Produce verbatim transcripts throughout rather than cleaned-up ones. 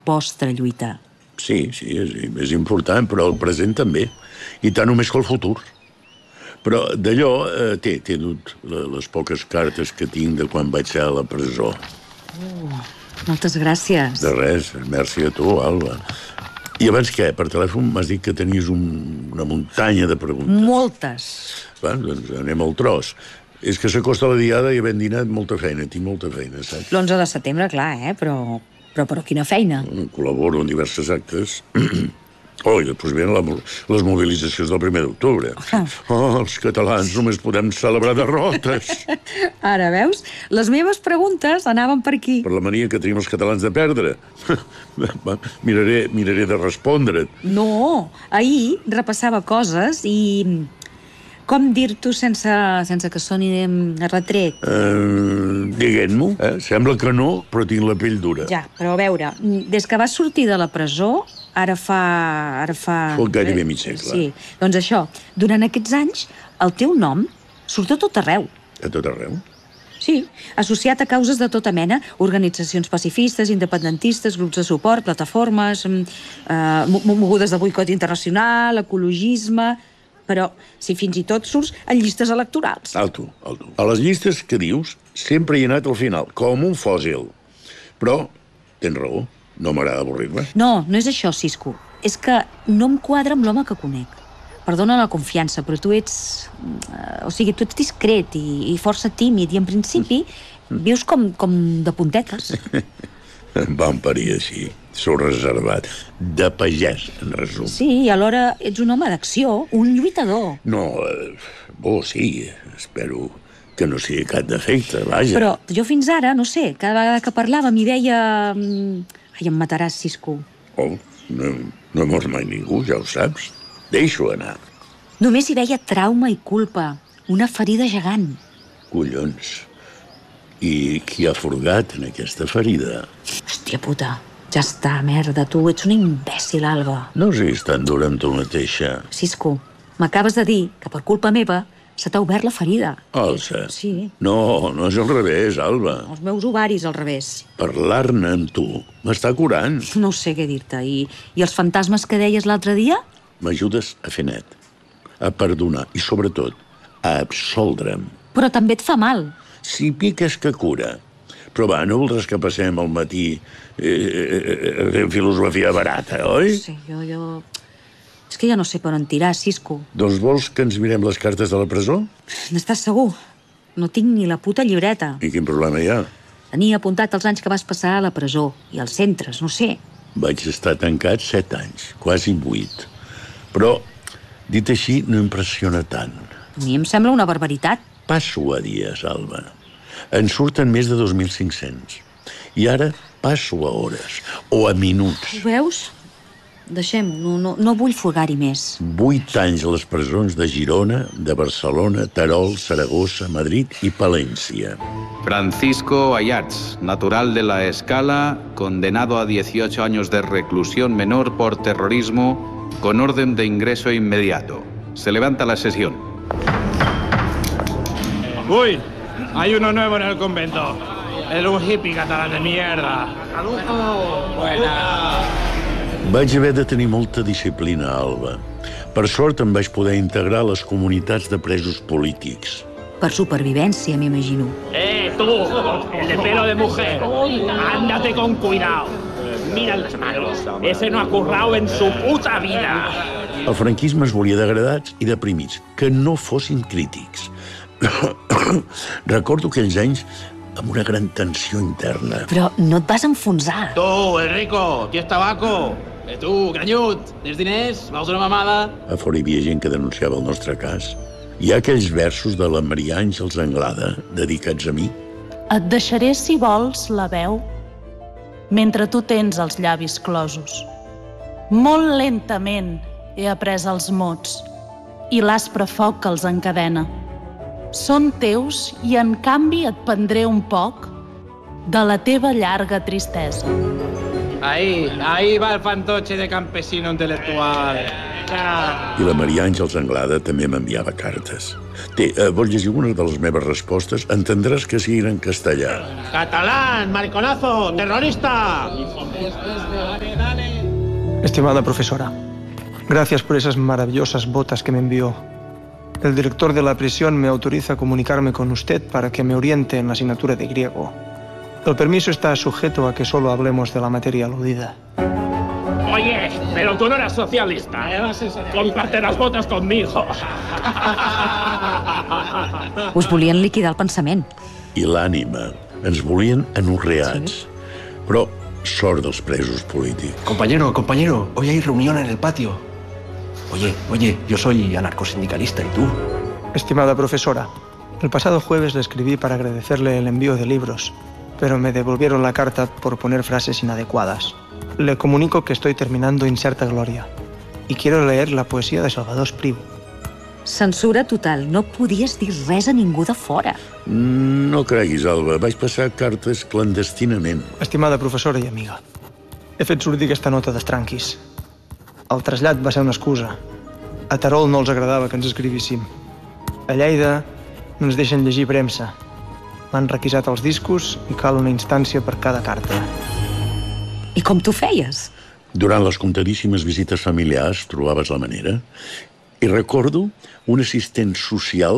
post-lluita. Sí, sí, és, és important, però el present també. I tant o més que el futur. Però d'allò eh, té, té dut les poques cartes que tinc de quan vaig ser a la presó. Uh, moltes gràcies. De res, merci a tu, Alba. I abans què? Per telèfon m'has dit que tenies un, una muntanya de preguntes. Moltes. Va, doncs anem al tros. És que s'acosta la diada i havent dinat molta feina, tinc molta feina, saps? L'onze de setembre, clar, eh? Però, però, però quina feina. Col·laboro en diversos actes. Oh, i després venen la, les mobilitzacions del primer d'octubre. Oh, els catalans només podem celebrar derrotes. Ara, veus? Les meves preguntes anaven per aquí. Per la mania que tenim els catalans de perdre. miraré, miraré de respondre't. No, ahir repassava coses i... Com dir-t'ho sense, sense que soni a retret? Uh, Diguem-m'ho. Eh? Sembla que no, però tinc la pell dura. Ja, però a veure, des que vas sortir de la presó, ara fa... Ara fa... Fot gairebé mig segle. Sí, doncs això, durant aquests anys, el teu nom surt a tot arreu. A tot arreu? Sí, associat a causes de tota mena, organitzacions pacifistes, independentistes, grups de suport, plataformes, eh, mogudes de boicot internacional, ecologisme... Però si fins i tot surts en llistes electorals. Alto, alto. A les llistes que dius sempre hi he anat al final, com un fòssil. Però tens raó, no m'agrada avorrir-me. No, no és això, Cisco. És que no em quadra amb l'home que conec. Perdona la confiança, però tu ets... Uh, o sigui, tu ets discret i, i força tímid i en principi vius com, com de puntetes. Em van parir així. Sóc reservat. De pagès, en resum. Sí, i alhora ets un home d'acció, un lluitador. No, eh, bo, sí. Espero que no sigui cap defecte, vaja. Però jo fins ara, no sé, cada vegada que parlàvem hi deia... Ai, em mataràs, Cisco. Oh, no, no he mort mai ningú, ja ho saps. Deixo anar. Només hi veia trauma i culpa. Una ferida gegant. Collons. I qui ha furgat en aquesta ferida? Hòstia puta. Ja està, merda, tu ets una imbècil, Alba. No siguis tan dura amb tu mateixa. Cisco, m'acabes de dir que per culpa meva se t'ha obert la ferida. Alça. Sí. No, no és al revés, Alba. Els meus ovaris al revés. Parlar-ne amb tu m'està curant. No sé què dir-te. I, I els fantasmes que deies l'altre dia? M'ajudes a fer net, a perdonar i, sobretot, a absoldre'm. Però també et fa mal. Si piques que cura. Però va, no voldràs que passem al matí eh, eh, fent filosofia barata, oi? Sí, jo, jo... És que ja no sé per on tirar, Cisco. Doncs vols que ens mirem les cartes de la presó? N'estàs segur? No tinc ni la puta llibreta. I quin problema hi ha? Tenia apuntat els anys que vas passar a la presó i als centres, no sé. Vaig estar tancat set anys, quasi vuit. Però, dit així, no impressiona tant. A mi em sembla una barbaritat. Passo a dies, Alba. En surten més de dos mil cinc-cents. I ara passo a hores, o a minuts. Ho veus? Deixem, no, no, no vull furgar-hi més. Vuit anys a les presons de Girona, de Barcelona, Terol, Saragossa, Madrid i Palència. Francisco Ayats, natural de La Escala, condenado a dieciocho años de reclusión menor por terrorismo, con orden de ingreso inmediato. Se levanta la sesión. ¡Uy! Hay uno nuevo en el convento. Es un hippie catalán de mierda. Buena. Vaig haver de tenir molta disciplina, Alba. Per sort em vaig poder integrar a les comunitats de presos polítics. Per supervivència, m'imagino. ¡Eh, tú! El de pelo de mujer. Ándate con cuidado. Mira las manos. Ese no ha currado en su puta vida. El franquisme es volia degradats i deprimits, que no fossin crítics. Recordo aquells anys amb una gran tensió interna. Però no et vas enfonsar. Tu, el rico, qui és tabaco? Eh, tu, granyut, tens diners? Vols una mamada? A fora hi havia gent que denunciava el nostre cas. Hi ha aquells versos de la Maria Àngels Anglada dedicats a mi. Et deixaré, si vols, la veu mentre tu tens els llavis closos. Molt lentament he après els mots i l'aspre foc que els encadena. Són teus i, en canvi, et prendré un poc de la teva llarga tristesa. Ahí, ahí va el fantoche de campesino intelectual. I la Maria Àngels Anglada també m'enviava cartes. Té, eh, vols llegir una de les meves respostes? Entendràs que siguin en castellà. ¡Catalán, mariconazo, terrorista! Estimada profesora, gracias por esas maravillosas botas que me envió. El director de la prisión me autoriza a comunicarme con usted para que me oriente en la asignatura de griego. El permiso está sujeto a que solo hablemos de la materia aludida. Oye, pero tú no eras socialista. Comparte las botas conmigo. Us volien liquidar el pensament. I l'ànima. Ens volien anorreats. Però sort dels presos polítics. Compañero, compañero, hoy hay reunión en el patio. Oye, oye, yo soy anarcosindicalista, ¿y tú? Estimada profesora, el pasado jueves le escribí para agradecerle el envío de libros, pero me devolvieron la carta por poner frases inadecuadas. Le comunico que estoy terminando Incerta Gloria y quiero leer la poesía de Salvador Espriu. Censura total. No podies dir res a ningú de fora. No creguis, Alba. Vaig passar cartes clandestinament. Estimada professora i amiga, he fet sortir aquesta nota d'estranquis. El trasllat va ser una excusa. A Terol no els agradava que ens escrivíssim. A Lleida no ens deixen llegir premsa. M'han requisat els discos i cal una instància per cada carta. I com t'ho feies? Durant les comptadíssimes visites familiars trobaves la manera. I recordo un assistent social,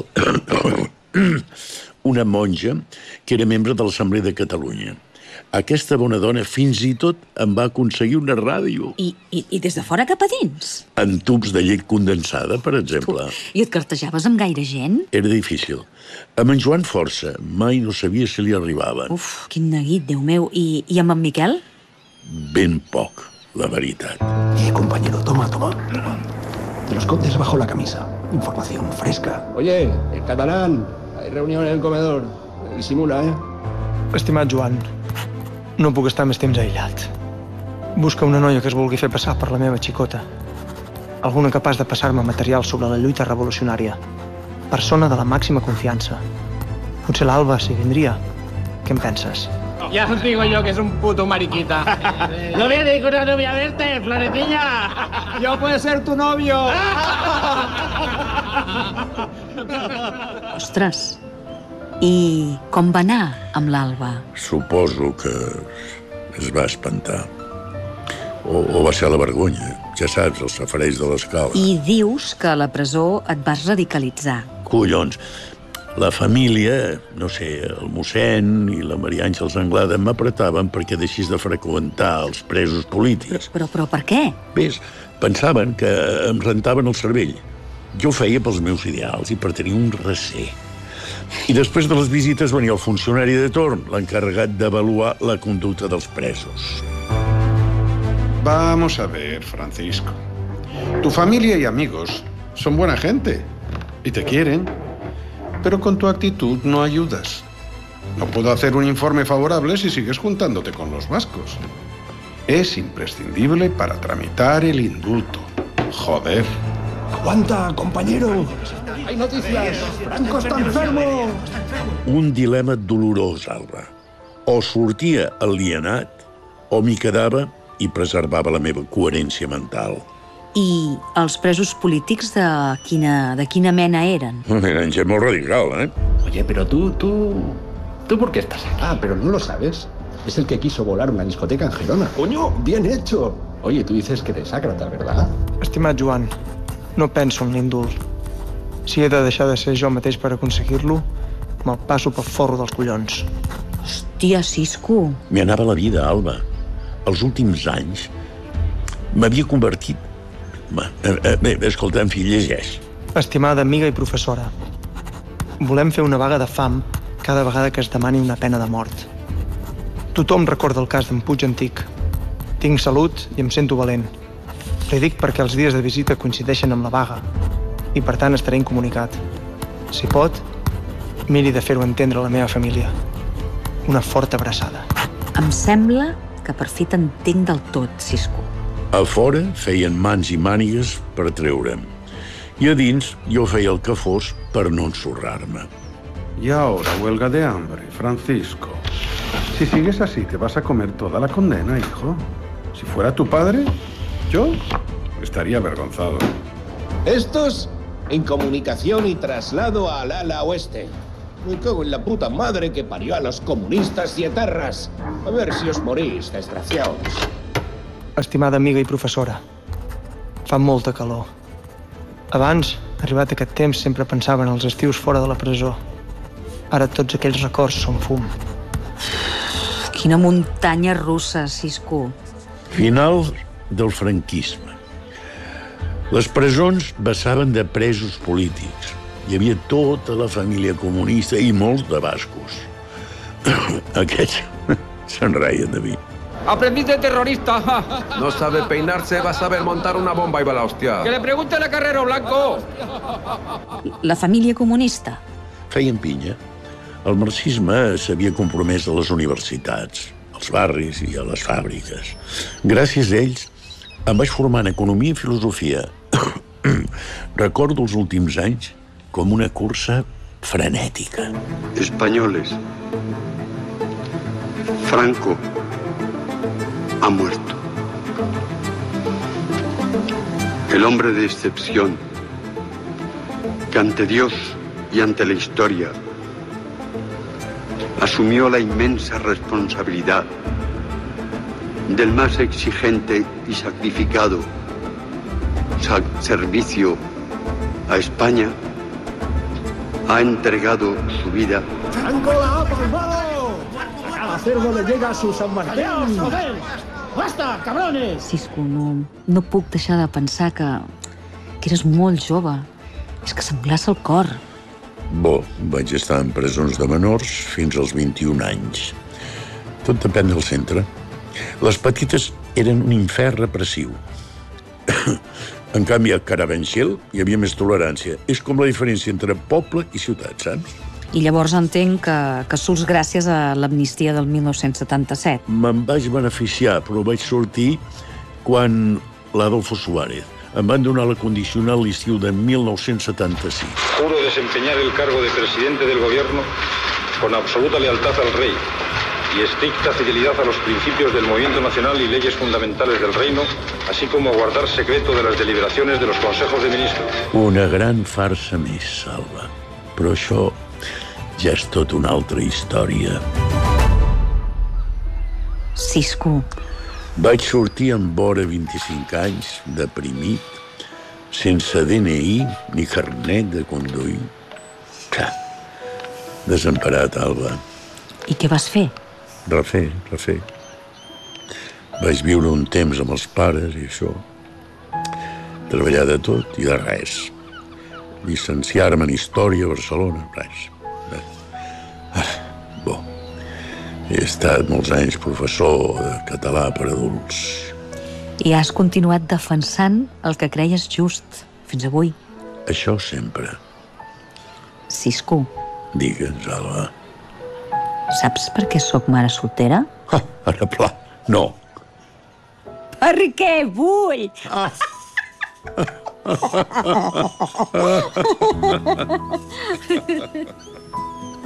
una monja, que era membre de l'Assemblea de Catalunya. Aquesta bona dona fins i tot em va aconseguir una ràdio. I, i, i des de fora cap a dins? En tubs de llet condensada, per exemple. I et cartejaves amb gaire gent? Era difícil. Amb en Joan força, mai no sabia si li arribaven. Uf, quin neguit, Déu meu. I, i amb en Miquel? Ben poc, la veritat. Eh, compañero, toma, toma. Te lo escondes bajo la camisa. Información fresca. Oye, el catalán, hay reunión en el comedor. Disimula, ¿eh? Estimat Joan, no puc estar més temps aïllat. Busca una noia que es vulgui fer passar per la meva xicota. Alguna capaç de passar-me material sobre la lluita revolucionària. Persona de la màxima confiança. Potser l'Alba s'hi vindria. Què en penses? Ya os digo yo que es un puto mariquita. ¿No viene con una novia a verte, Florecilla? Yo puedo ser tu novio. Ostres. I com va anar amb l'Alba? Suposo que es va espantar. O, o va ser la vergonya. Ja saps, els safareig de l'escala. I dius que a la presó et vas radicalitzar. Collons. La família, no sé, el mossèn i la Maria Àngels Anglada m'apretaven perquè deixis de freqüentar els presos polítics. Però, però per què? Ves, pensaven que em rentaven el cervell. Jo ho feia pels meus ideals i per tenir un recer. I després de les visites venia el funcionari de torn, l'encarregat d'avaluar la conducta dels presos. Vamos a ver, Francisco. Tu familia y amigos son buena gente y te quieren, pero con tu actitud no ayudas. No puedo hacer un informe favorable si sigues juntándote con los vascos. Es imprescindible para tramitar el indulto. Joder. ¡Aguanta, compañero! ¡Hay noticias! ¡Franco está enfermo! Un dilema dolorós, Alba. O sortia alienat, o m'hi quedava i preservava la meva coherència mental. I els presos polítics de quina, de quina mena eren? Eren gent molt radical, eh? Oye, pero tú, tú... ¿Tú por qué estás aquí? Ah, pero no lo sabes. Es el que quiso volar una discoteca en Gerona. ¡Coño! ¡Bien hecho! Oye, tú dices que eres sácrata, ¿verdad? Estimat Joan, no penso en l'indult. Si he de deixar de ser jo mateix per aconseguir-lo, me'l passo pel forro dels collons. Hòstia, Cisco. M'hi anava la vida, Alba. Els últims anys m'havia convertit... Bé, eh, escolta, en fi, llegeix. Estimada amiga i professora, volem fer una vaga de fam cada vegada que es demani una pena de mort. Tothom recorda el cas d'en Puig Antic. Tinc salut i em sento valent. Li dic perquè els dies de visita coincideixen amb la vaga i, per tant, estaré incomunicat. Si pot, miri de fer-ho entendre a la meva família. Una forta abraçada. Em sembla que per fi t'entenc del tot, Cisco. A fora feien mans i mànigues per treure'm. I a dins jo feia el que fos per no ensorrar-me. Y ahora huelga de hambre, Francisco. Si sigues así, te vas a comer toda la condena, hijo. Si fuera tu padre, yo estaría avergonzado. Estos en comunicación y traslado al ala oeste. Me cago en la puta madre que parió a los comunistes i eterres. A ver si os morís, desgraciados. Estimada amiga i professora, fa molta calor. Abans, arribat aquest temps, sempre pensava en els estius fora de la presó. Ara tots aquells records són fum. Quina muntanya russa, Cisco. Final del franquisme. Les presons vessaven de presos polítics. Hi havia tota la família comunista i molts de bascos. Aquests se'n reien de mi. Aprendiz de terrorista. No sabe peinarse, va a saber montar una bomba y va la hostia. Que le pregunte a Carrero Blanco. La família comunista. Feien pinya. El marxisme s'havia compromès a les universitats, als barris i a les fàbriques. Gràcies a ells em vaig formar en economia i filosofia. Recordo els últims anys com una cursa frenética. Españoles, Franco ha muerto. El hombre de excepción que ante Dios y ante la historia asumió la inmensa responsabilidad del más exigente y sacrificado servicio a España, ha entregado su vida. ¡Franco la ha palmado! ¡A cada cerdo le llega su San Martín! ¡Adiós, joder! ¡Basta, cabrones! Cisco, no, no puc deixar de pensar que, que eres molt jove. És que se'm glaça el cor. Bo, vaig estar en presons de menors fins als vint-i-un anys. Tot depèn del centre. Les petites eren un infern repressiu. En canvi, a Carabanchel hi havia més tolerància. És com la diferència entre poble i ciutat, saps? I llavors entenc que, que surts gràcies a l'amnistia del mil nou-cents setanta-set. Me'n vaig beneficiar, però vaig sortir quan l'Adolfo Suárez em van donar la condicional l'estiu de mil nou-cents setanta-sis. Juro desempeñar el cargo de presidente del gobierno con absoluta lealtad al rey y estricta fidelidad a los principios del movimiento nacional y leyes fundamentales del reino, así como guardar secreto de las deliberaciones de los consejos de ministros. Una gran farsa més, Salva. Però això ja és tot una altra història. Cisco. Vaig sortir amb vora vint-i-cinc anys, deprimit, sense D N I ni carnet de conduir. Clar, desemparat, Alba. I què vas fer? Refer, refer. Vaig viure un temps amb els pares i això. Treballar de tot i de res. Llicenciar-me en Història a Barcelona, res. Ah, bo. He estat molts anys professor de català per adults. I has continuat defensant el que creies just fins avui. Això sempre. Cisco. Digues, Alba. Saps per què sóc mare soltera? Ah, ara pla, no. Perquè vull! Ah.